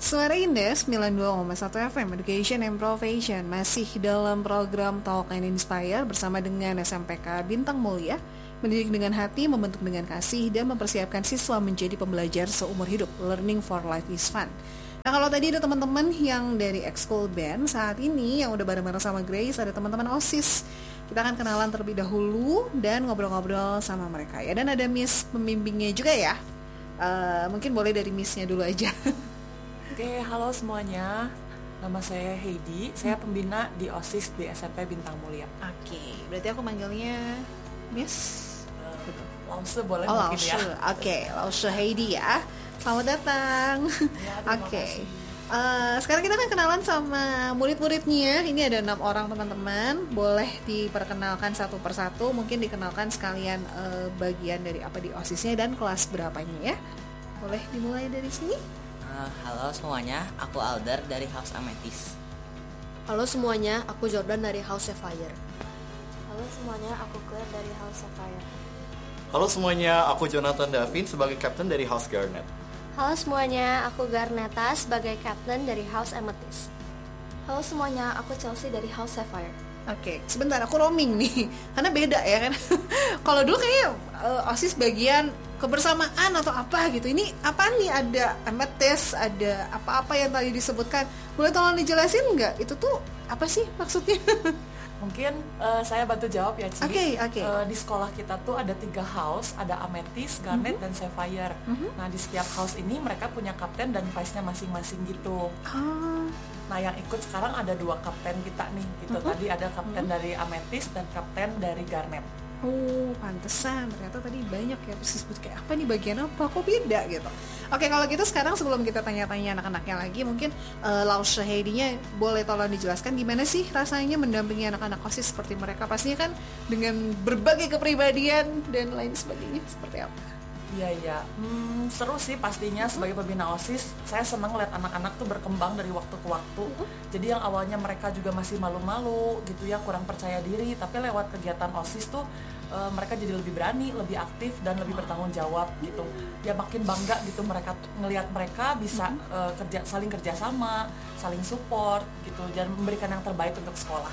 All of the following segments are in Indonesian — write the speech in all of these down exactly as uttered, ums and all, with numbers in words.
Suara Indah sembilan puluh dua koma satu F M Education and Profession masih dalam program Talk and Inspire bersama dengan S M P K Bintang Mulia, mendidik dengan hati, membentuk dengan kasih, dan mempersiapkan siswa menjadi pembelajar seumur hidup. Learning for life is fun. Nah, kalau tadi ada teman-teman yang dari Ekskul Band, saat ini yang udah bareng-bareng sama Grace ada teman-teman OSIS. Kita akan kenalan terlebih dahulu dan ngobrol-ngobrol sama mereka ya. Dan ada Miss pembimbingnya juga ya. Uh, mungkin boleh dari Miss-nya dulu aja. Oke, halo semuanya. Nama saya Heidi. Saya pembina di OSIS di S M P Bintang Mulia. Oke, berarti aku manggilnya Miss Uh, Lause boleh oh, mungkin ya. Oke, Lause Heidi ya. Selamat datang. Ya, Oke. Uh, sekarang kita akan kenalan sama murid-muridnya. Ini ada enam orang teman-teman. Boleh diperkenalkan satu persatu. Mungkin dikenalkan sekalian uh, bagian dari apa di OSISnya dan kelas berapanya ya. Boleh dimulai dari sini? Uh, halo semuanya, aku Alder dari House Amethyst. Halo semuanya, aku Jordan dari House Sapphire. Halo semuanya, aku Claire dari House Sapphire. Halo semuanya, aku Jonathan Davin sebagai Captain dari House Garnet. Halo semuanya, aku Garneta sebagai Captain dari House Amethyst. Halo semuanya, aku Chelsea dari House Sapphire. Oke, okay, sebentar aku roaming nih, karena beda ya kan. Kalau dulu kayaknya uh, OSIS bagian kebersamaan atau apa gitu. Ini apa nih, ada amethyst, ada apa-apa yang tadi disebutkan. Boleh tolong dijelasin nggak? Itu tuh apa sih maksudnya? Mungkin uh, saya bantu jawab ya, Ci. Oke, okay, oke. Okay. Uh, di sekolah kita tuh ada tiga house, ada Amethyst, Garnet, mm-hmm. dan Sapphire. Mm-hmm. Nah, di setiap house ini mereka punya kapten dan vice-nya masing-masing gitu. Ah. Nah, yang ikut sekarang ada dua kapten kita nih, gitu. Mm-hmm. Tadi ada kapten mm-hmm. dari Amethyst dan kapten dari Garnet. Oh, pantesan. Ternyata tadi banyak ya, terus disebut kayak apa nih, bagian apa, kok beda gitu. Oke, kalau gitu sekarang sebelum kita tanya-tanya anak-anaknya lagi, mungkin uh, Lause Heidi-nya boleh tolong dijelaskan gimana sih rasanya mendampingi anak-anak OSIS seperti mereka. Pastinya kan dengan berbagai kepribadian dan lain sebagainya, seperti apa? Iya, iya. Hmm, seru sih pastinya sebagai pembina OSIS. Saya senang lihat anak-anak tuh berkembang dari waktu ke waktu. Jadi yang awalnya mereka juga masih malu-malu gitu ya, kurang percaya diri, tapi lewat kegiatan OSIS tuh uh, mereka jadi lebih berani, lebih aktif dan lebih bertanggung jawab gitu. Ya makin bangga gitu mereka ngelihat mereka bisa uh, kerja saling kerjasama, saling support gitu dan memberikan yang terbaik untuk sekolah.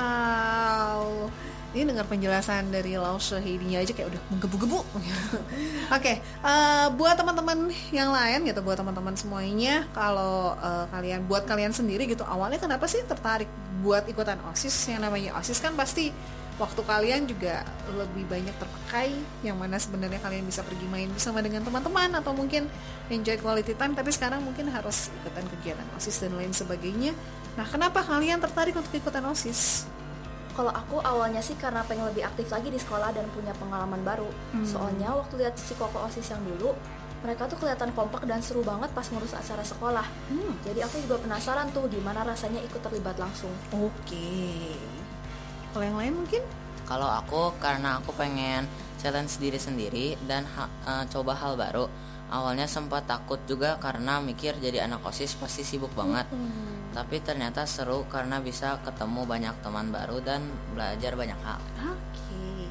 Wow. Ini dengar penjelasan dari Lause Heidi-nya aja kayak udah menggebu-gebu. Oke, okay, uh, buat teman-teman yang lain gitu, buat teman-teman semuanya, kalau uh, kalian, buat kalian sendiri gitu, awalnya kenapa sih tertarik buat ikutan OSIS? Yang namanya OSIS kan pasti waktu kalian juga lebih banyak terpakai, yang mana sebenarnya kalian bisa pergi main bersama dengan teman-teman atau mungkin enjoy quality time, tapi sekarang mungkin harus ikutan kegiatan OSIS dan lain sebagainya. Nah, kenapa kalian tertarik untuk ikutan OSIS? Kalau aku awalnya sih karena pengen lebih aktif lagi di sekolah dan punya pengalaman baru. Hmm. Soalnya waktu lihat si koko OSIS yang dulu, mereka tuh kelihatan kompak dan seru banget pas ngurus acara sekolah. Hmm. Jadi aku juga penasaran tuh gimana rasanya ikut terlibat langsung. Oke. Okay. Kalau yang lain mungkin? Kalau aku karena aku pengen challenge diri sendiri dan ha- uh, coba hal baru. Awalnya sempat takut juga karena mikir jadi anak OSIS pasti sibuk banget. Hmm. Tapi ternyata seru karena bisa ketemu banyak teman baru dan belajar banyak hal. Oke. Okay.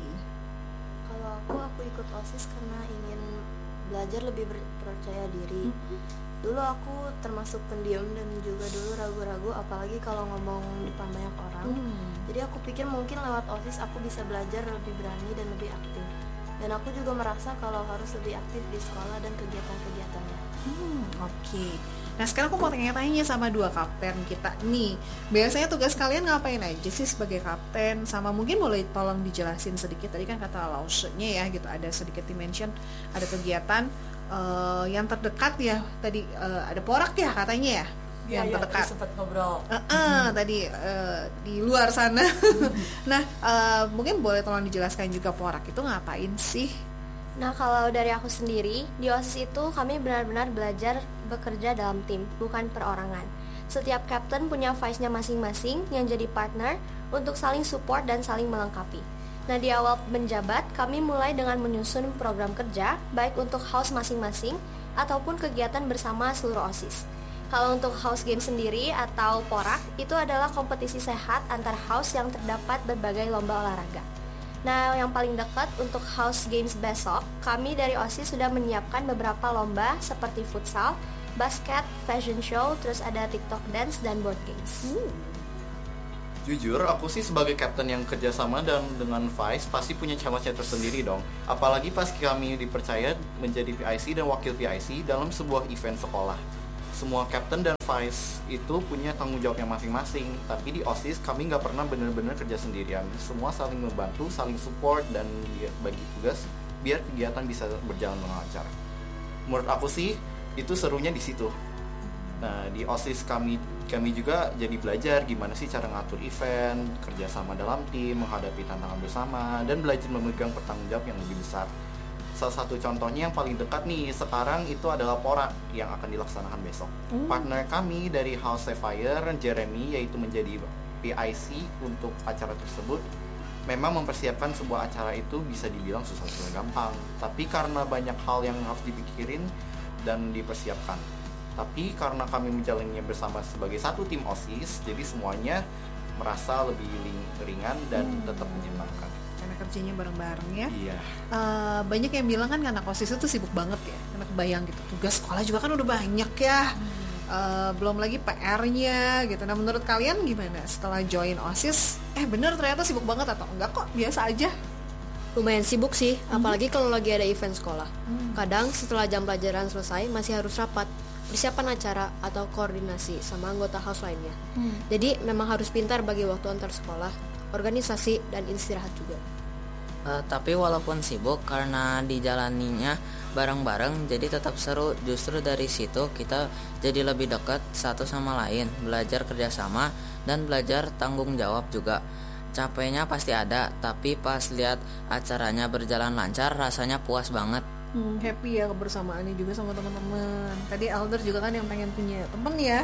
Kalau aku, aku ikut OSIS karena ingin belajar lebih percaya diri. Mm-hmm. Dulu aku termasuk pendiam dan juga dulu ragu-ragu, apalagi kalau ngomong depan banyak orang. Mm. Jadi aku pikir mungkin lewat OSIS aku bisa belajar lebih berani dan lebih aktif. Dan aku juga merasa kalau harus lebih aktif di sekolah dan kegiatan-kegiatannya. Hmm, oke. Okay. Nah, sekarang aku mau tanya-tanya sama dua kapten kita nih. Biasanya tugas kalian ngapain aja sih sebagai kapten? Sama mungkin boleh tolong dijelasin sedikit. Tadi kan kata Lause-nya ya gitu, ada sedikit dimension, ada kegiatan uh, yang terdekat ya. Tadi uh, ada porak ya katanya ya? Ya, yang ya, terdekat. Sempat ngobrol. Uh, uh, hmm. Tadi uh, di luar sana. Nah, uh, mungkin boleh tolong dijelaskan juga porak itu ngapain sih? Nah, kalau dari aku sendiri, di OSIS itu kami benar-benar belajar bekerja dalam tim, bukan perorangan. Setiap kapten punya vice-nya masing-masing yang jadi partner untuk saling support dan saling melengkapi. Nah, di awal menjabat, kami mulai dengan menyusun program kerja, baik untuk house masing-masing ataupun kegiatan bersama seluruh OSIS. Kalau untuk house game sendiri atau porak, itu adalah kompetisi sehat antar house yang terdapat berbagai lomba olahraga. Nah, yang paling dekat untuk House Games besok, kami dari OSIS sudah menyiapkan beberapa lomba seperti futsal, basket, fashion show, terus ada TikTok dance dan board games. Hmm. Jujur, aku sih sebagai captain yang kerjasama dan dengan Vice pasti punya challenge-nya tersendiri dong. Apalagi pas kami dipercaya menjadi P I C dan wakil P I C dalam sebuah event sekolah. Semua captain dan vice itu punya tanggung jawabnya masing-masing. Tapi di OSIS kami nggak pernah benar-benar kerja sendirian. Semua saling membantu, saling support, dan bagi tugas biar kegiatan bisa berjalan dengan lancar. Menurut aku sih itu serunya di situ. Nah, di OSIS kami kami juga jadi belajar gimana sih cara ngatur event, kerjasama dalam tim, menghadapi tantangan bersama, dan belajar memegang pertanggung jawab yang lebih besar. Salah satu contohnya yang paling dekat nih sekarang itu adalah Pora yang akan dilaksanakan besok. Hmm. Partner kami dari House Sapphire, Jeremy, yaitu menjadi P I C untuk acara tersebut, memang mempersiapkan sebuah acara itu bisa dibilang susah-susah gampang. Tapi karena banyak hal yang harus dipikirin dan dipersiapkan. Tapi karena kami menjalannya bersama sebagai satu tim OSIS, jadi semuanya merasa lebih ringan dan hmm. tetap menyenangkan. Karena kerjanya bareng-bareng ya. Iya. Uh, banyak yang bilang kan anak OSIS itu sibuk banget ya. Karena kebayang gitu. Tugas sekolah juga kan udah banyak ya. Hmm. Uh, belum lagi P R-nya gitu. Nah, menurut kalian gimana setelah join OSIS? Eh bener ternyata sibuk banget atau enggak kok? Biasa aja. Lumayan sibuk sih, hmm. apalagi kalau lagi ada event sekolah. Hmm. Kadang setelah jam pelajaran selesai masih harus rapat, persiapan acara atau koordinasi sama anggota house lainnya. Hmm. Jadi memang harus pintar bagi waktu antar sekolah, organisasi, dan istirahat juga. Uh, tapi walaupun sibuk karena dijalaninya bareng-bareng, jadi tetap seru. Justru dari situ kita jadi lebih dekat satu sama lain, belajar kerjasama dan belajar tanggung jawab juga. Capeknya pasti ada, tapi pas lihat acaranya berjalan lancar, rasanya puas banget. Hmm, happy ya kebersamaannya juga sama teman-teman. Tadi Alder juga kan yang pengen punya temen ya.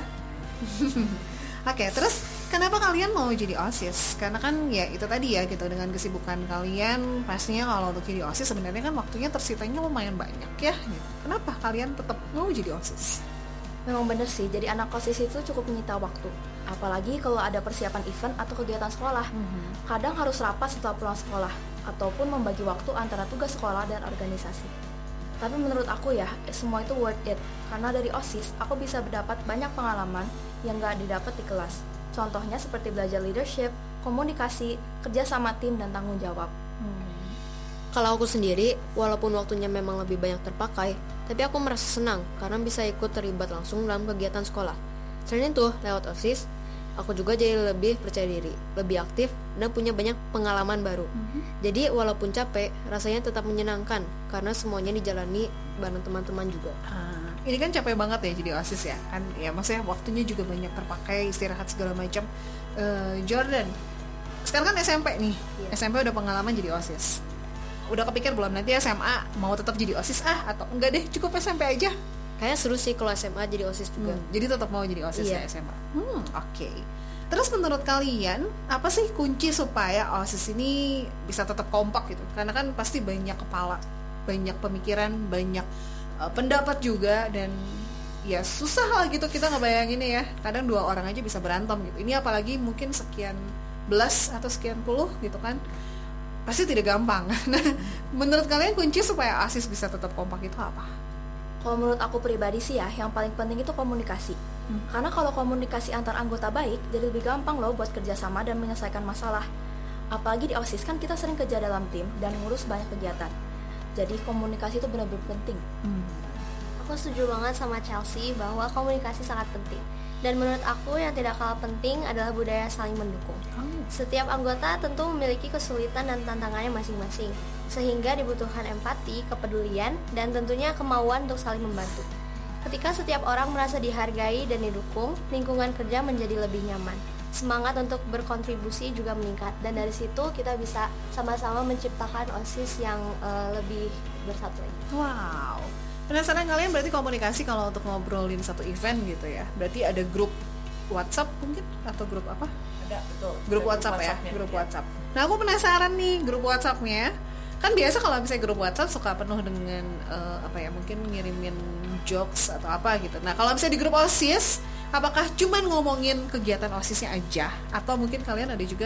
Oke, okay, terus kenapa kalian mau jadi OSIS? Karena kan ya itu tadi ya gitu, dengan kesibukan kalian pastinya kalau untuk jadi OSIS sebenarnya kan waktunya tersitanya lumayan banyak ya gitu. Kenapa kalian tetap mau jadi OSIS? Memang bener sih, jadi anak OSIS itu cukup menyita waktu. Apalagi kalau ada persiapan event atau kegiatan sekolah. Mm-hmm. Kadang harus rapat setelah pulang sekolah, ataupun membagi waktu antara tugas sekolah dan organisasi. Tapi menurut aku ya, semua itu worth it. Karena dari OSIS, aku bisa mendapat banyak pengalaman yang gak didapat di kelas. Contohnya seperti belajar leadership, komunikasi, kerja sama tim, dan tanggung jawab. Hmm. Kalau aku sendiri, walaupun waktunya memang lebih banyak terpakai, tapi aku merasa senang karena bisa ikut terlibat langsung dalam kegiatan sekolah. Selain itu, lewat OSIS, aku juga jadi lebih percaya diri, lebih aktif, dan punya banyak pengalaman baru. Mm-hmm. Jadi walaupun capek, rasanya tetap menyenangkan karena semuanya dijalani bareng teman-teman juga. Ah, ini kan capek banget ya jadi OSIS ya, kan? Ya maksudnya waktunya juga banyak terpakai, istirahat segala macam. Uh, Jordan, sekarang kan S M P nih, yeah. S M P udah pengalaman jadi OSIS. Udah kepikir belum nanti S M A mau tetap jadi OSIS ah atau enggak deh cukup S M P aja? Kayaknya seru sih kalau S M A jadi OSIS juga. Hmm, jadi tetap mau jadi OSIS iya. ya S M A. Hmm, oke. Okay. Terus menurut kalian apa sih kunci supaya OSIS ini bisa tetap kompak gitu? Karena kan pasti banyak kepala, banyak pemikiran, banyak uh, pendapat juga dan ya susah lah gitu kita ngebayanginnya ya. Kadang dua orang aja bisa berantem gitu. Ini apalagi mungkin sekian belas atau sekian puluh gitu kan. Pasti tidak gampang. Nah, menurut kalian kunci supaya OSIS bisa tetap kompak itu apa? Kalau menurut aku pribadi sih ya, yang paling penting itu komunikasi. Hmm. Karena kalau komunikasi antar anggota baik, jadi lebih gampang loh buat kerjasama dan menyelesaikan masalah. Apalagi di OSIS kan kita sering kerja dalam tim dan ngurus banyak kegiatan. Jadi komunikasi itu benar-benar penting. Hmm. Aku setuju banget sama Chelsea bahwa komunikasi sangat penting. Dan menurut aku yang tidak kalah penting adalah budaya saling mendukung. Oh. Setiap anggota tentu memiliki kesulitan dan tantangannya masing-masing, sehingga dibutuhkan empati, kepedulian, dan tentunya kemauan untuk saling membantu. Ketika setiap orang merasa dihargai dan didukung, lingkungan kerja menjadi lebih nyaman. Semangat untuk berkontribusi juga meningkat, dan dari situ kita bisa sama-sama menciptakan OSIS yang uh, lebih bersatu. Wow. Penasaran kalian berarti komunikasi kalau untuk ngobrolin satu event gitu ya? Berarti ada grup WhatsApp mungkin atau grup apa? Ada, betul. Grup WhatsApp ya, grup ya. WhatsApp. Nah aku penasaran nih grup WhatsAppnya. Kan biasa kalau misalnya grup WhatsApp suka penuh dengan uh, apa ya? Mungkin ngirimin jokes atau apa gitu. Nah kalau misalnya di grup OSIS, apakah cuman ngomongin kegiatan OSISnya aja? Atau mungkin kalian ada juga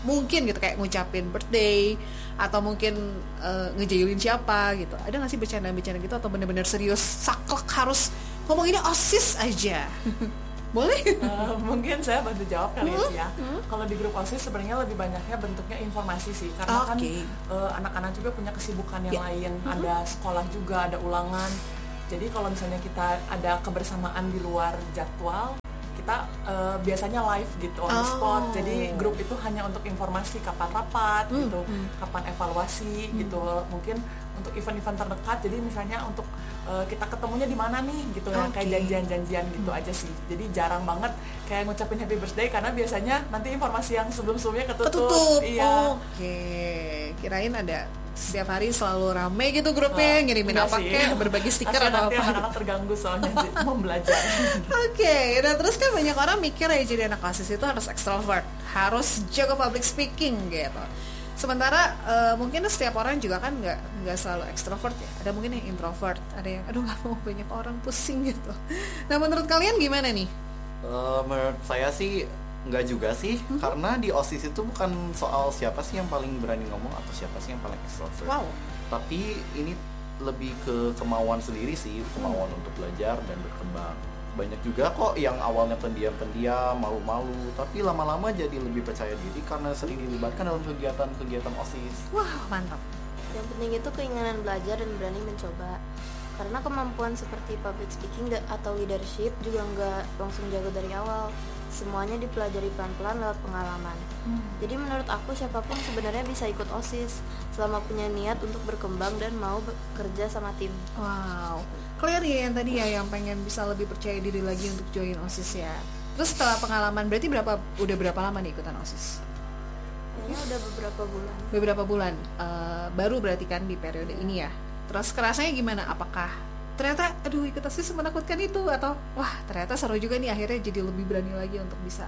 mungkin gitu kayak ngucapin birthday atau mungkin uh, ngejailin siapa gitu. Ada nggak sih bercanda-bercanda gitu atau bener-bener serius saklek harus ngomong ini OSIS aja? Boleh? Uh, mungkin saya bantu jawab kali hmm? ya. Hmm? Kalau di grup OSIS sebenarnya lebih banyaknya bentuknya informasi sih, karena okay. kan uh, anak-anak juga punya kesibukan yang yeah. lain, hmm? ada sekolah juga, ada ulangan. Jadi kalau misalnya kita ada kebersamaan di luar jadwal, kita uh, biasanya live gitu on the spot. Oh. Jadi grup itu hanya untuk informasi kapan rapat hmm. gitu, hmm. kapan evaluasi hmm. gitu. Mungkin untuk event-event terdekat. Jadi misalnya untuk uh, kita ketemunya di mana nih gitu ya, okay. kayak janjian-janjian gitu hmm. aja sih. Jadi jarang banget kayak ngucapin happy birthday karena biasanya nanti informasi yang sebelum-sebelumnya ketutup. Ketutup. Iya. Oke. Okay. Kirain ada setiap hari selalu rame gitu grupnya, oh, ngirimin apa kek, berbagi stiker atau apa. Anak-anak terganggu soalnya mau belajar. Oke, okay, dan terus kan banyak orang mikir ya jadi anak OSIS itu harus extrovert, harus jago public speaking gitu. Sementara uh, mungkin setiap orang juga kan nggak nggak selalu extrovert ya. Ada mungkin yang introvert, ada yang aduh nggak mau banyak orang pusing gitu. Nah menurut kalian gimana nih? Uh, menurut saya sih nggak juga sih, hmm? karena di OSIS itu bukan soal siapa sih yang paling berani ngomong atau siapa sih yang paling extrovert. Wow. Tapi ini lebih ke kemauan sendiri sih, kemauan hmm. untuk belajar dan berkembang. Banyak juga kok yang awalnya pendiam-pendiam, malu-malu, tapi lama-lama jadi lebih percaya diri karena sering dilibatkan dalam kegiatan-kegiatan OSIS. Wah, mantap. Yang penting itu keinginan belajar dan berani mencoba. Karena kemampuan seperti public speaking atau leadership juga nggak langsung jago dari awal. Semuanya dipelajari pelan-pelan lewat pengalaman. Hmm. Jadi menurut aku siapapun sebenarnya bisa ikut OSIS selama punya niat untuk berkembang dan mau bekerja sama tim. Wow, clear ya yang tadi ya yang pengen bisa lebih percaya diri lagi untuk join OSIS ya. Terus setelah pengalaman berarti berapa udah berapa lama nih ikutan OSIS? Kayaknya udah beberapa bulan. Beberapa bulan. Uh, baru berarti kan di periode yeah. ini ya. Terus kerasanya gimana? Apakah ternyata aduh ikut OSIS menakutkan itu atau wah ternyata seru juga nih akhirnya jadi lebih berani lagi untuk bisa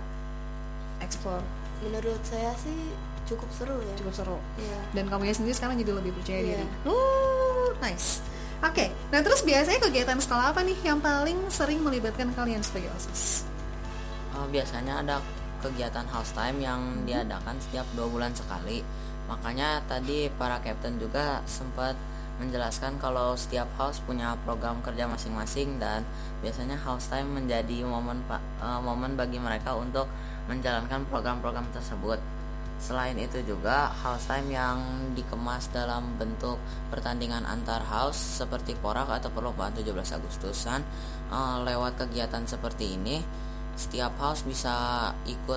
explore? Menurut saya sih cukup seru ya. Cukup seru. Iya. Dan kamunya sendiri sekarang jadi lebih percaya iya. diri. Uh, nice. Oke. Okay. Nah terus biasanya kegiatan sekolah apa nih yang paling sering melibatkan kalian sebagai OSIS? Uh, biasanya ada kegiatan house time yang hmm. diadakan setiap dua bulan sekali. Makanya tadi para captain juga sempat menjelaskan kalau setiap house punya program kerja masing-masing dan biasanya house time menjadi momen uh, momen bagi mereka untuk menjalankan program-program tersebut. Selain itu juga house time yang dikemas dalam bentuk pertandingan antar house seperti porak atau perlombaan tujuh belas Agustusan. Uh, lewat kegiatan seperti ini setiap house bisa ikut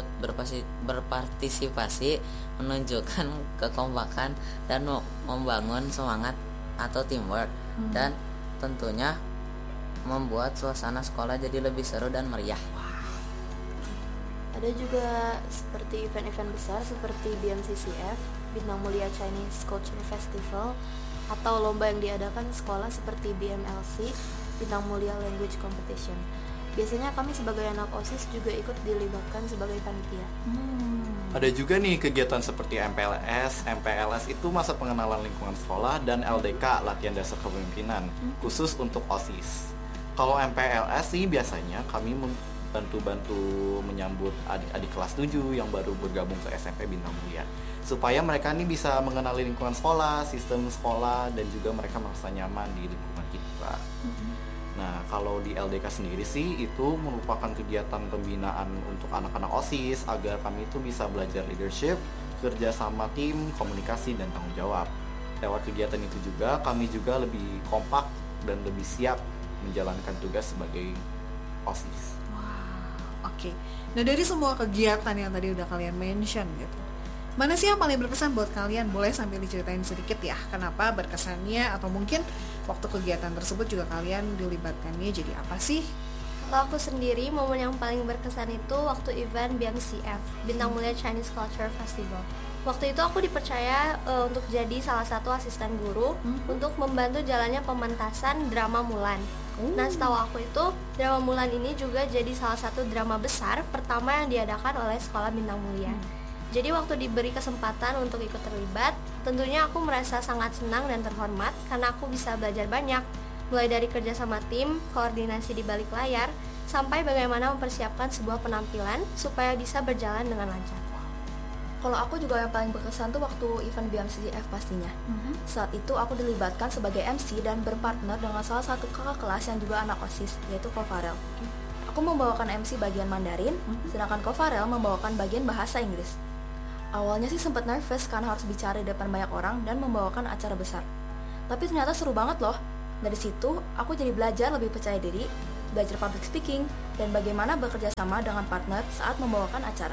berpartisipasi, menunjukkan kekompakan dan membangun semangat atau teamwork hmm. dan tentunya membuat suasana sekolah jadi lebih seru dan meriah. Ada juga seperti event-event besar seperti B M C C F, Bintang Mulia Chinese Culture Festival, atau lomba yang diadakan sekolah seperti B M L C, Bintang Mulia Language Competition. Biasanya kami sebagai anak OSIS juga ikut dilibatkan sebagai panitia. Hmm. Ada juga nih kegiatan seperti M P L S, M P L S itu masa pengenalan lingkungan sekolah, dan L D K, latihan dasar kepemimpinan, hmm. khusus untuk OSIS. Kalau M P L S sih biasanya kami bantu-bantu menyambut adik-adik kelas tujuh yang baru bergabung ke S M P Bintang Mulia, supaya mereka nih bisa mengenali lingkungan sekolah, sistem sekolah, dan juga mereka merasa nyaman di lingkungan kita. Hmm. Nah, kalau di L D K sendiri sih itu merupakan kegiatan pembinaan untuk anak-anak OSIS agar kami itu bisa belajar leadership, kerja sama tim, komunikasi, dan tanggung jawab. Lewat kegiatan itu juga kami juga lebih kompak dan lebih siap menjalankan tugas sebagai OSIS. Wow, oke. Okay. Nah, dari semua kegiatan yang tadi udah kalian mention gitu, mana sih yang paling berkesan buat kalian? Boleh sambil diceritain sedikit ya, kenapa berkesannya, atau mungkin waktu kegiatan tersebut juga kalian dilibatkannya jadi apa sih? Kalau aku sendiri, momen yang paling berkesan itu waktu event B M C F, Bintang Mulia Chinese Culture Festival. Waktu itu aku dipercaya uh, untuk jadi salah satu asisten guru hmm. untuk membantu jalannya pementasan drama Mulan. Uh. Nah, setahu aku itu drama Mulan ini juga jadi salah satu drama besar pertama yang diadakan oleh Sekolah Bintang Mulia. Hmm. Jadi waktu diberi kesempatan untuk ikut terlibat, tentunya aku merasa sangat senang dan terhormat karena aku bisa belajar banyak, mulai dari kerja sama tim, koordinasi di balik layar, sampai bagaimana mempersiapkan sebuah penampilan supaya bisa berjalan dengan lancar. Kalau aku juga yang paling berkesan tuh waktu event B M C F pastinya. Mhm. Saat itu aku dilibatkan sebagai M C dan berpartner dengan salah satu kakak kelas yang juga anak OSIS, yaitu Kofarel. Aku membawakan M C bagian Mandarin, sedangkan Kofarel membawakan bagian bahasa Inggris. Awalnya sih sempat nervous karena harus bicara di depan banyak orang dan membawakan acara besar. Tapi ternyata seru banget loh. Dari situ, aku jadi belajar lebih percaya diri, belajar public speaking, dan bagaimana bekerja sama dengan partner saat membawakan acara.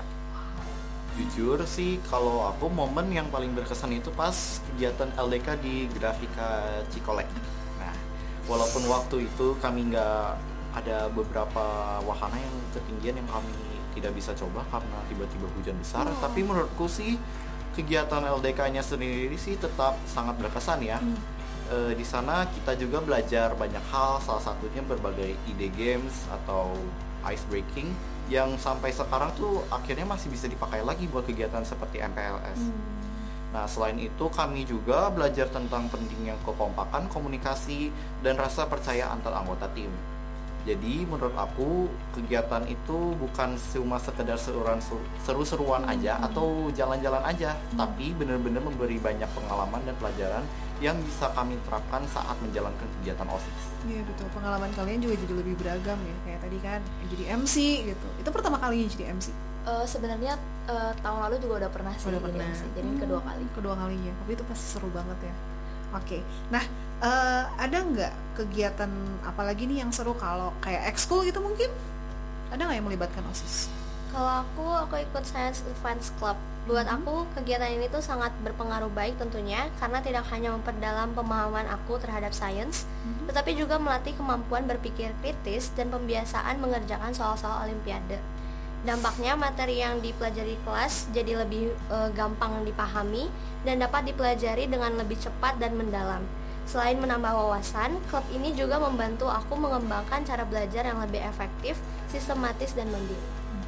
Jujur sih, kalau aku momen yang paling berkesan itu pas kegiatan L D K di Grafika Cikolek. Nah, walaupun waktu itu kami nggak ada beberapa wahana yang ketinggian yang kami tidak bisa coba karena tiba-tiba hujan besar, Oh. tapi menurutku sih kegiatan L D K-nya sendiri sih tetap sangat berkesan ya. Hmm. E, di sana kita juga belajar banyak hal, salah satunya berbagai ide games atau ice breaking yang sampai sekarang tuh akhirnya masih bisa dipakai lagi buat kegiatan seperti M P L S. Nah, selain itu kami juga belajar tentang pentingnya kekompakan, komunikasi, dan rasa percaya antar anggota tim. Jadi menurut aku kegiatan itu bukan cuma sekedar seruan seru-seruan aja atau jalan-jalan aja, tapi benar-benar memberi banyak pengalaman dan pelajaran yang bisa kami terapkan saat menjalankan kegiatan OSIS. Iya betul, pengalaman kalian juga jadi lebih beragam ya. Kayak tadi kan jadi M C gitu. Itu pertama kalinya jadi M C. Eh, sebenarnya eh, tahun lalu juga udah pernah sih Udah jadi pernah. M C. Jadi ini kedua kali. Kedua kalinya. Tapi itu pasti seru banget ya. Oke. Nah, eh, ada nggak kegiatan apalagi nih yang seru kalau kayak ekskul gitu mungkin? Ada nggak yang melibatkan OSIS? Kalau aku, aku ikut Science Events Club. Buat aku, kegiatan ini tuh sangat berpengaruh baik tentunya, karena tidak hanya memperdalam pemahaman aku terhadap sains, tetapi juga melatih kemampuan berpikir kritis dan pembiasaan mengerjakan soal-soal olimpiade. Dampaknya, materi yang dipelajari kelas jadi lebih e, gampang dipahami dan dapat dipelajari dengan lebih cepat dan mendalam. Selain menambah wawasan, klub ini juga membantu aku mengembangkan cara belajar yang lebih efektif, sistematis, dan mandiri.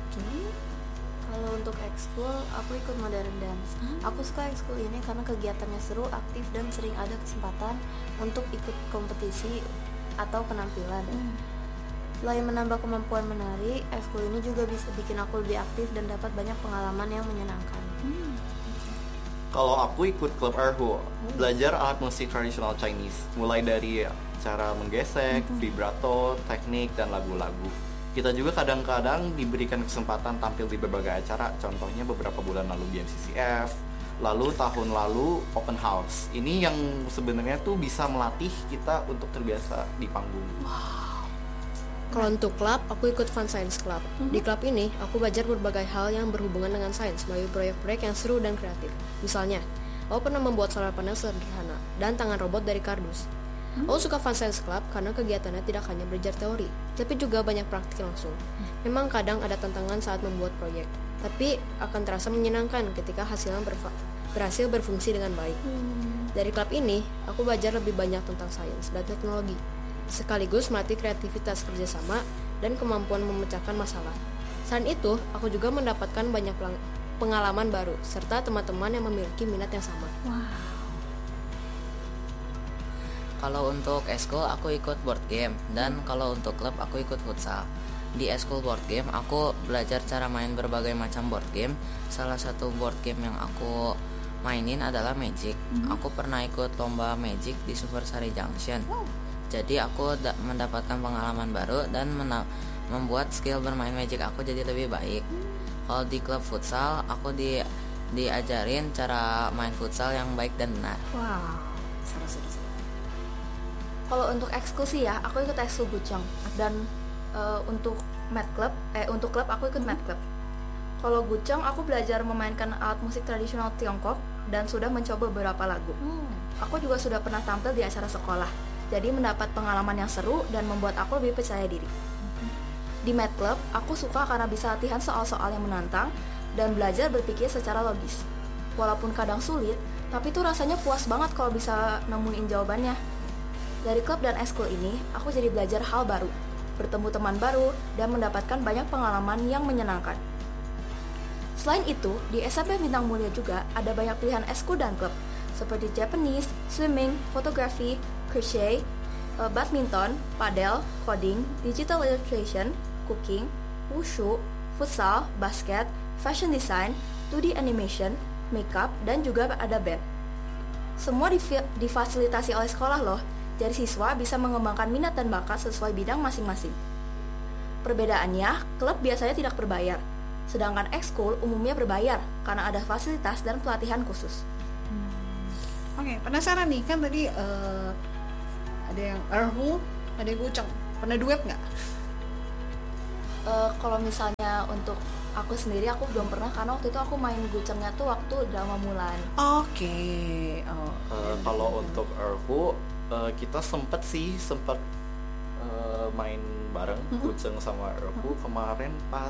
Kalau untuk ekskul, aku ikut modern dance. Aku suka ekskul ini karena kegiatannya seru, aktif, dan sering ada kesempatan untuk ikut kompetisi atau penampilan. Selain menambah kemampuan menari, ekskul ini juga bisa bikin aku lebih aktif dan dapat banyak pengalaman yang menyenangkan. Kalau aku ikut klub erhu, belajar alat musik tradisional Chinese, mulai dari cara menggesek, vibrato, teknik, dan lagu-lagu. Kita juga kadang-kadang diberikan kesempatan tampil di berbagai acara, contohnya beberapa bulan lalu B M C C F, lalu tahun lalu open house. Ini yang sebenarnya tuh bisa melatih kita untuk terbiasa di panggung. Kalau untuk klub, aku ikut Fun Science Club. Di klub ini, aku belajar berbagai hal yang berhubungan dengan sains melalui proyek-proyek yang seru dan kreatif. Misalnya, aku pernah membuat solar panel sederhana dan tangan robot dari kardus. Aku suka Fun Science Club karena kegiatannya tidak hanya belajar teori, tapi juga banyak praktik langsung. Memang kadang ada tantangan saat membuat proyek, tapi akan terasa menyenangkan ketika hasilnya berfa- berhasil berfungsi dengan baik. Dari klub ini, aku belajar lebih banyak tentang sains dan teknologi, sekaligus melatih kreativitas kerjasama dan kemampuan memecahkan masalah. Selain itu, aku juga mendapatkan banyak pelang- pengalaman baru, serta teman-teman yang memiliki minat yang sama. Kalau untuk eskul aku ikut board game, dan kalau untuk klub aku ikut futsal. Di eskul board game aku belajar cara main berbagai macam board game. Salah satu board game yang aku mainin adalah Magic. Aku pernah ikut lomba Magic di Super Sari Junction. Jadi aku da- mendapatkan pengalaman baru dan mena- membuat skill bermain Magic aku jadi lebih baik. Kalau di klub futsal aku di diajarin cara main futsal yang baik dan benar. Wow, seru-seru. Kalau untuk ekskul sih ya, aku ikut ekskul Guceng. Dan eh, untuk Mad Club, eh untuk klub aku ikut Mad Club. Kalau Guceng, aku belajar memainkan alat musik tradisional Tiongkok dan sudah mencoba beberapa lagu. Aku juga sudah pernah tampil di acara sekolah, jadi mendapat pengalaman yang seru dan membuat aku lebih percaya diri. Di Mad Club, aku suka karena bisa latihan soal-soal yang menantang dan belajar berpikir secara logis. Walaupun kadang sulit, tapi itu rasanya puas banget kalau bisa nemuin jawabannya. Dari klub dan eskul ini, aku jadi belajar hal baru, bertemu teman baru, dan mendapatkan banyak pengalaman yang menyenangkan. Selain itu, di S M P Bintang Mulia juga ada banyak pilihan eskul dan klub, seperti Japanese, swimming, fotografi, crochet, eh, badminton, padel, coding, digital illustration, cooking, wushu, futsal, basket, fashion design, studi animation, makeup, dan juga ada band. Semua difi- difasilitasi oleh sekolah loh, jadi siswa bisa mengembangkan minat dan bakat sesuai bidang masing-masing. Perbedaannya, klub biasanya tidak berbayar, sedangkan ekskul umumnya berbayar karena ada fasilitas dan pelatihan khusus. Oke, penasaran nih, kan tadi uh, ada yang erhu, ada yang guceng. Pernah duet nggak? Uh, kalau misalnya untuk aku sendiri, aku belum pernah karena waktu itu aku main gucengnya tuh waktu drama Mulan. Oke. Oh. Uh, kalau untuk erhu, uh, kita sempet sih sempet uh, main bareng Mm-hmm. Guceng sama erhu kemarin pas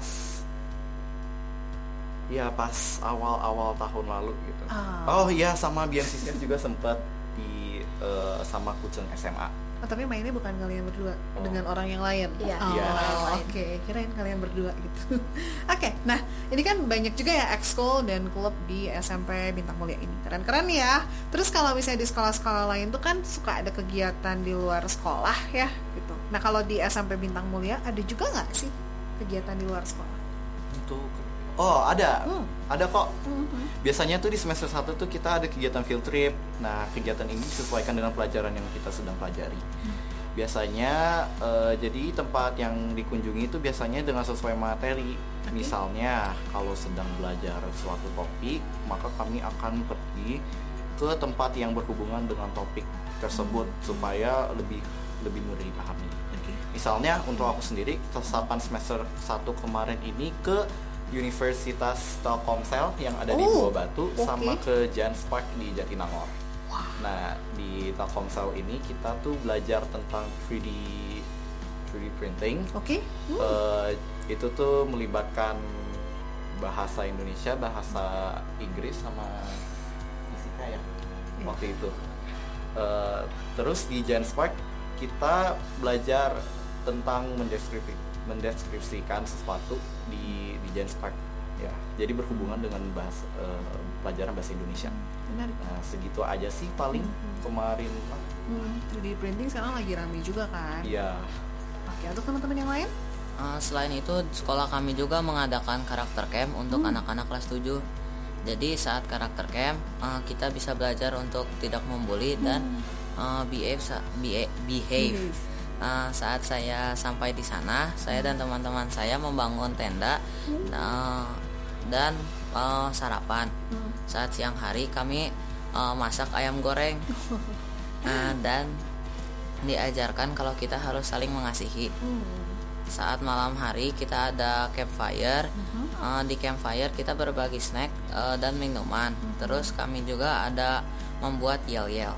ya pas awal-awal tahun lalu gitu. Ah. Oh iya, sama B M C C juga sempet di uh, sama Guceng S M A. Oh, tapi mainnya bukan kalian berdua Oh. dengan orang yang lain. Iya. Oh, Iya. oke, kirain kalian berdua gitu. Oke, nah ini kan banyak juga ya ekskul dan klub di S M P Bintang Mulia ini. Keren-keren ya. Terus kalau misalnya di sekolah-sekolah lain tuh kan suka ada kegiatan di luar sekolah ya gitu. Nah kalau di S M P Bintang Mulia ada juga nggak sih kegiatan di luar sekolah? Untuk Oh ada, Hmm. ada kok. Mm-hmm. Biasanya tuh di semester satu tuh kita ada kegiatan field trip. Nah kegiatan ini disesuaikan dengan pelajaran yang kita sedang pelajari. Biasanya eh, jadi tempat yang dikunjungi itu biasanya dengan sesuai materi. Misalnya kalau sedang belajar suatu topik, maka kami akan pergi ke tempat yang berhubungan dengan topik tersebut supaya lebih lebih mudah dipahami. Misalnya untuk aku sendiri, kesapan semester satu kemarin ini ke Universitas Telkomsel yang ada di Oh, Buah Batu oke. sama ke Jans Park di Jatinangor. Nah, di Telkomsel ini kita tuh belajar tentang tiga D tiga D printing. Oke. Hmm. Eh, itu tuh melibatkan bahasa Indonesia, bahasa Inggris sama fisika ya waktu itu. Eh, terus di Jans Park kita belajar tentang mendeskripsi mendeskripsikan sesuatu di di Jans Park ya. Jadi berhubungan dengan bahasa eh, pelajaran bahasa Indonesia. Menarik. Nah, segitu aja sih paling kemarin. Hmm, tiga D printing sekarang lagi rame juga kan? Iya. Oke, untuk teman-teman yang lain? Uh, selain itu, sekolah kami juga mengadakan karakter camp untuk anak-anak kelas tujuh. Jadi saat karakter camp, uh, kita bisa belajar untuk tidak membuli dan uh, behave, sa- be- behave. Uh, saat saya sampai di sana, saya dan teman-teman saya membangun tenda uh, dan uh, sarapan. Saat siang hari kami uh, masak ayam goreng uh, dan diajarkan kalau kita harus saling mengasihi. Saat malam hari kita ada campfire. Uh, di campfire kita berbagi snack uh, dan minuman. Terus kami juga ada membuat yel-yel.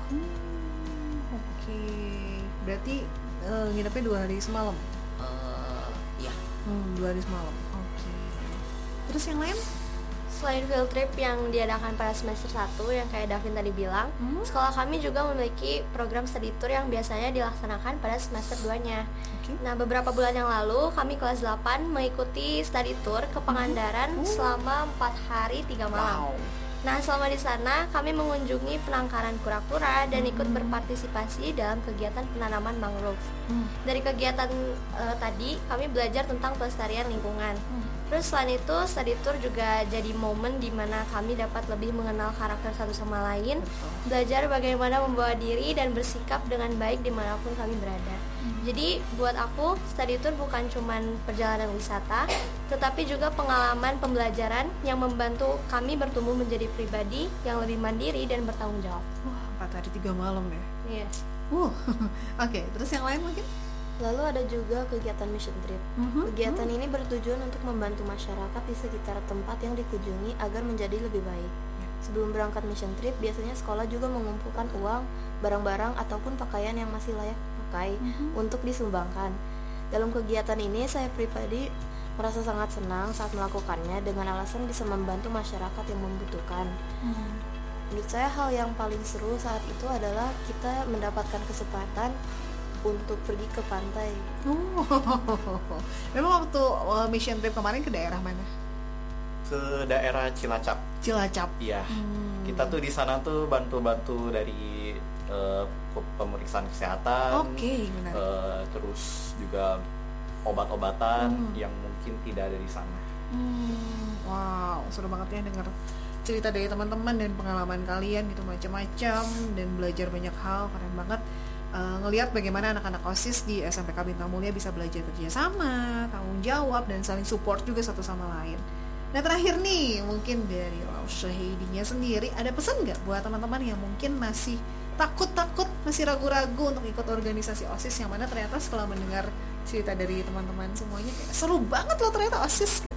Oke, berarti eh, nginepnya dua hari semalam? Uh, ya. Hmm, dua hari semalam. Oke. Terus yang lain? Selain field trip yang diadakan pada semester satu yang kayak Davin tadi bilang, sekolah kami juga memiliki program study tour yang biasanya dilaksanakan pada semester dua-nya. Oke. Nah, beberapa bulan yang lalu kami kelas delapan mengikuti study tour ke Pangandaran selama empat hari tiga malam. Wow. Nah, selama di sana kami mengunjungi penangkaran kura-kura dan ikut berpartisipasi dalam kegiatan penanaman mangrove. Dari kegiatan eh, tadi kami belajar tentang pelestarian lingkungan. Terus selain itu, study tour juga jadi momen di mana kami dapat lebih mengenal karakter satu sama lain, belajar bagaimana membawa diri dan bersikap dengan baik dimanapun kami berada. Jadi buat aku, study tour bukan cuman perjalanan wisata, tetapi juga pengalaman pembelajaran yang membantu kami bertumbuh menjadi pribadi yang lebih mandiri dan bertanggung jawab. Wah, empat hari tiga malam ya. Iya. Uh, oke. Terus yang lain mungkin? Lalu ada juga kegiatan mission trip. Kegiatan ini bertujuan untuk membantu masyarakat di sekitar tempat yang dikunjungi agar menjadi lebih baik. Sebelum berangkat mission trip, biasanya sekolah juga mengumpulkan uang, barang-barang ataupun pakaian yang masih layak pakai untuk disumbangkan. Dalam kegiatan ini saya pribadi merasa sangat senang saat melakukannya dengan alasan bisa membantu masyarakat yang membutuhkan. Menurut saya hal yang paling seru saat itu adalah kita mendapatkan kesempatan untuk pergi ke pantai. Oh, memang waktu uh, mission trip kemarin ke daerah mana? Ke daerah Cilacap. Cilacap. Iya. Kita tuh di sana tuh bantu-bantu dari eh, ke- pemeriksaan kesehatan. Oke, menarik. eh, terus juga obat-obatan yang mungkin tidak ada di sana. Hmm, wow, seru banget ya denger cerita dari teman-teman dan pengalaman kalian gitu macam-macam dan belajar banyak hal, keren banget. Uh, ngelihat bagaimana anak-anak OSIS di S M P K Bintang Mulia bisa belajar kerjasama, tanggung jawab, dan saling support juga satu sama lain. Nah terakhir nih, mungkin dari Lausha Heidinya sendiri, ada pesan nggak buat teman-teman yang mungkin masih takut-takut, masih ragu-ragu untuk ikut organisasi OSIS, yang mana ternyata setelah mendengar cerita dari teman-teman semuanya kayak seru banget loh ternyata OSIS.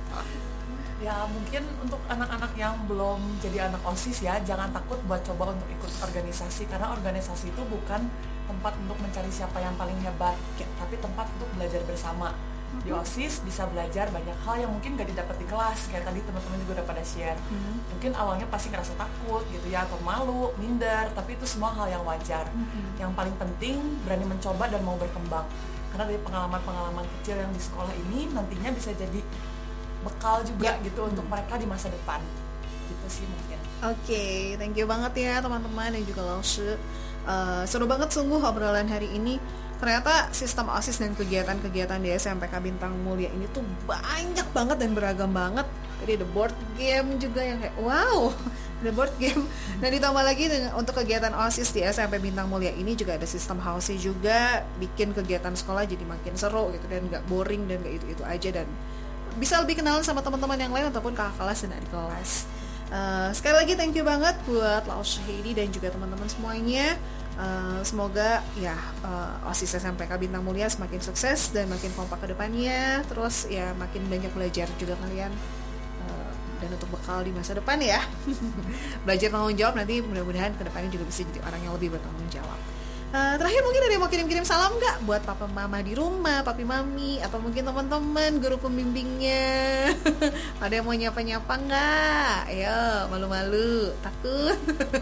Ya mungkin untuk anak-anak yang belum jadi anak OSIS ya, jangan takut buat coba untuk ikut organisasi, karena organisasi itu bukan tempat untuk mencari siapa yang paling hebat, tapi tempat untuk belajar bersama. Di OSIS bisa belajar banyak hal yang mungkin gak didapat di kelas, kayak tadi teman-teman juga udah pada share. Mm-hmm. Mungkin awalnya pasti ngerasa takut gitu ya, atau malu, minder, tapi itu semua hal yang wajar. Mm-hmm. Yang paling penting berani mencoba dan mau berkembang, karena dari pengalaman-pengalaman kecil yang di sekolah ini nantinya bisa jadi bekal juga yeah. gitu untuk mereka di masa depan. Gitu sih mungkin. Oke, okay, thank you banget ya teman-teman dan juga Lausha. Uh, seru banget sungguh obrolan hari ini. Ternyata sistem OSIS dan kegiatan-kegiatan di S M P K Bintang Mulia ini tuh banyak banget dan beragam banget. Tadi ada board game juga yang kayak wow, ada board game. Dan ditambah lagi dengan, untuk kegiatan OSIS di S M P Bintang Mulia ini juga ada sistem housing juga, bikin kegiatan sekolah jadi makin seru gitu dan gak boring dan gak itu-itu aja, dan bisa lebih kenalan sama teman-teman yang lain ataupun kakak kelas dan adik kelas. Uh, sekali lagi thank you banget buat Lausha Heidi dan juga teman-teman semuanya. Uh, semoga ya uh, OSIS S M P K Bintang Mulia semakin sukses dan makin kompak ke depannya. Terus ya makin banyak belajar juga kalian, uh, dan untuk bekal di masa depan ya. Belajar tanggung jawab, nanti mudah-mudahan ke depannya juga bisa jadi orang yang lebih bertanggung jawab. Uh, terakhir mungkin ada yang mau kirim-kirim salam nggak buat papa mama di rumah, papi mami, atau mungkin teman-teman guru pembimbingnya. Ada yang mau nyapa-nyapa nggak? Ayo, malu-malu, takut.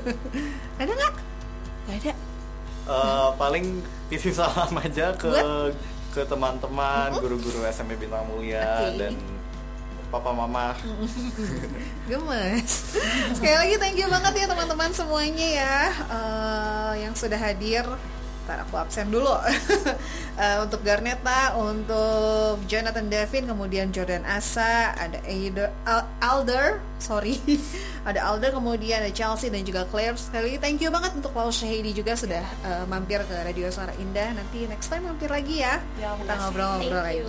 Ada nggak? Nggak ada. Uh, paling titip salam aja ke buat? ke teman-teman uh-huh. guru-guru S M P Bintang Mulia okay. dan papa mama. Gemes. Sekali lagi thank you banget ya teman-teman semuanya ya, uh, yang sudah hadir. Ntar aku absen dulu. uh, Untuk Garneta, untuk Jonathan Devin, kemudian Jordan Asa, ada Aider, Al- Alder, sorry, ada Alder, kemudian ada Chelsea dan juga Claire. Sekali lagi thank you banget untuk Lausha Heidi juga sudah uh, mampir ke Radio Suara Indah. Nanti next time mampir lagi ya, ya kita ngobrol-ngobrol lagi.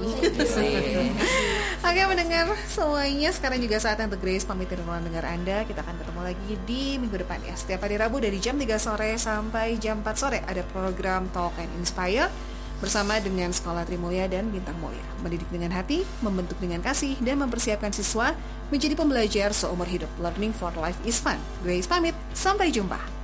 Oke mendengar semuanya, sekarang juga saatnya untuk Grace pamit dari ruang dengar Anda. Kita akan ketemu lagi di minggu depan ya. Setiap hari Rabu dari jam tiga sore sampai jam empat sore ada program Talk and Inspire bersama dengan Sekolah Trimulya dan Bintang Mulia. Mendidik dengan hati, membentuk dengan kasih, dan mempersiapkan siswa menjadi pembelajar seumur hidup. Learning for life is fun. Grace pamit, sampai jumpa.